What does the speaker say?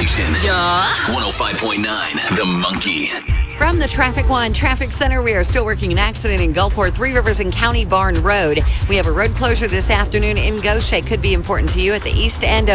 station. Yeah. 105.9 The Monkey. From the Traffic One Traffic Center, we are still working an accident in Gulfport, Three Rivers and County Barn Road. We have a road closure this afternoon in Goshen. Could be important to you at the east end of